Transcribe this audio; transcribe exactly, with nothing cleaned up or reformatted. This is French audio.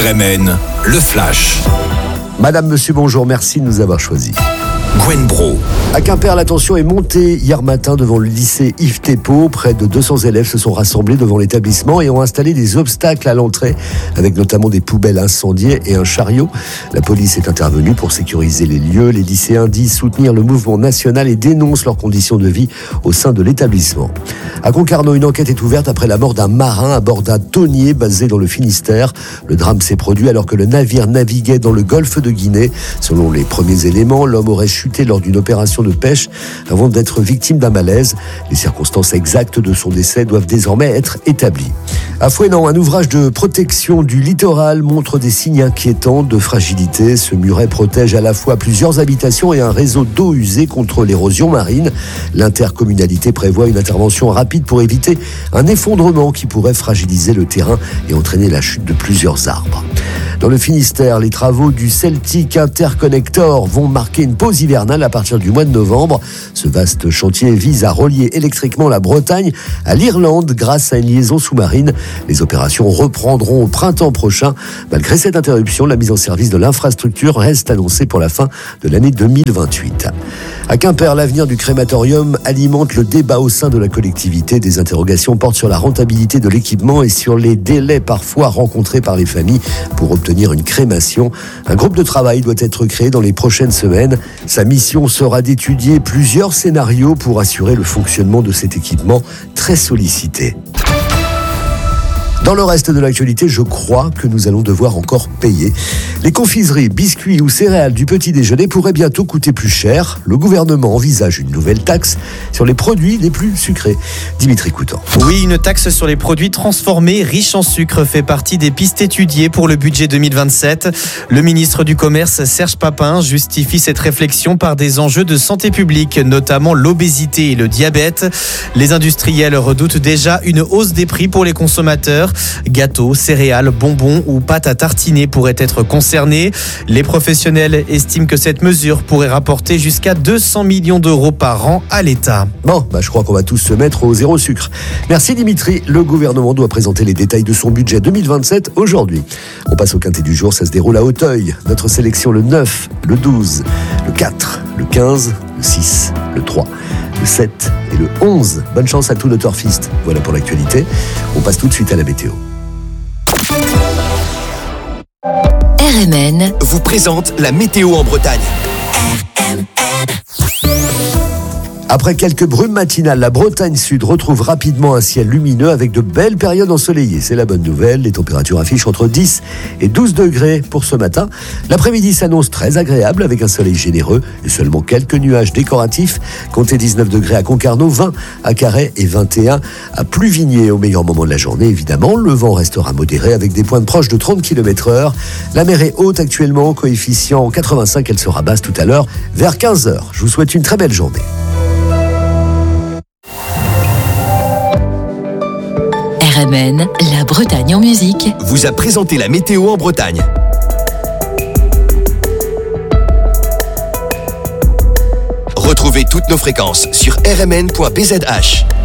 R M N, le Flash. Madame, monsieur, bonjour, merci de nous avoir choisis. Gwen Bro. À Quimper, la tension est montée hier matin devant le lycée Yves Thépaut. Près de deux cents élèves se sont rassemblés devant l'établissement et ont installé des obstacles à l'entrée, avec notamment des poubelles incendiées et un chariot. La police est intervenue pour sécuriser les lieux. Les lycéens disent soutenir le mouvement national et dénoncent leurs conditions de vie au sein de l'établissement. À Concarneau, une enquête est ouverte après la mort d'un marin à bord d'un tonnier basé dans le Finistère. Le drame s'est produit alors que le navire naviguait dans le golfe de Guinée. Selon les premiers éléments, l'homme aurait chuté lors d'une opération de pêche avant d'être victime d'un malaise. Les circonstances exactes de son décès doivent désormais être établies. À Fouesnant, un ouvrage de protection du littoral montre des signes inquiétants de fragilité. Ce muret protège à la fois plusieurs habitations et un réseau d'eau usée contre l'érosion marine. L'intercommunalité prévoit une intervention rapide pour éviter un effondrement qui pourrait fragiliser le terrain et entraîner la chute de plusieurs arbres. Dans le Finistère, les travaux du Celtic Interconnector vont marquer une pause hivernale à partir du mois de novembre. Ce vaste chantier vise à relier électriquement la Bretagne à l'Irlande grâce à une liaison sous-marine. Les opérations reprendront au printemps prochain. Malgré cette interruption, la mise en service de l'infrastructure reste annoncée pour la fin de l'année deux mille vingt-huit. À Quimper, l'avenir du crématorium alimente le débat au sein de la collectivité. Des interrogations portent sur la rentabilité de l'équipement et sur les délais parfois rencontrés par les familles pour obtenir une crémation. Un groupe de travail doit être créé dans les prochaines semaines. Sa mission sera d'étudier plusieurs scénarios pour assurer le fonctionnement de cet équipement très sollicité. Dans le reste de l'actualité, je crois que nous allons devoir encore payer. Les confiseries, biscuits ou céréales du petit déjeuner pourraient bientôt coûter plus cher. Le gouvernement envisage une nouvelle taxe sur les produits les plus sucrés. Dimitri Coutan. Oui, une taxe sur les produits transformés riches en sucre fait partie des pistes étudiées pour le budget deux mille vingt-sept. Le ministre du Commerce, Serge Papin, justifie cette réflexion par des enjeux de santé publique, notamment l'obésité et le diabète. Les industriels redoutent déjà une hausse des prix pour les consommateurs. Gâteaux, céréales, bonbons ou pâtes à tartiner pourraient être concernés. Les professionnels estiment que cette mesure pourrait rapporter jusqu'à deux cents millions d'euros par an à l'État. Bon, bah je crois qu'on va tous se mettre au zéro sucre. Merci Dimitri. Le gouvernement doit présenter les détails de son budget deux mille vingt-sept aujourd'hui. On passe au quintet du jour, ça se déroule à Auteuil. Notre sélection le neuf, le douze, le quatre, le quinze, le six, le trois, le sept et le onze. Bonne chance à tous nos turfistes. Voilà pour l'actualité. On passe tout de suite à la météo. R M N vous présente la météo en Bretagne. Après quelques brumes matinales, la Bretagne Sud retrouve rapidement un ciel lumineux avec de belles périodes ensoleillées. C'est la bonne nouvelle. Les températures affichent entre dix et douze degrés pour ce matin. L'après-midi s'annonce très agréable avec un soleil généreux et seulement quelques nuages décoratifs. Comptez dix-neuf degrés à Concarneau, vingt à Carhaix et vingt et un à Pluvigné au meilleur moment de la journée. Évidemment, le vent restera modéré avec des pointes proches de trente kilomètres heure. La mer est haute actuellement, coefficient quatre-vingt-cinq. Elle sera basse tout à l'heure vers quinze heures. Je vous souhaite une très belle journée. R M N, la Bretagne en musique, vous a présenté la météo en Bretagne. Retrouvez toutes nos fréquences sur r m n point b z h.